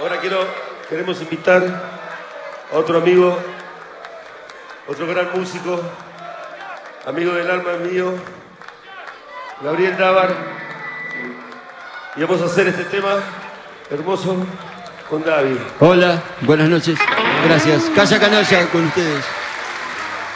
Ahora queremos invitar a otro amigo, otro gran músico, amigo del alma mío, Gabriel Dávar. Y vamos a hacer este tema hermoso con David. Hola, buenas noches. Gracias. Calla Canalla con ustedes.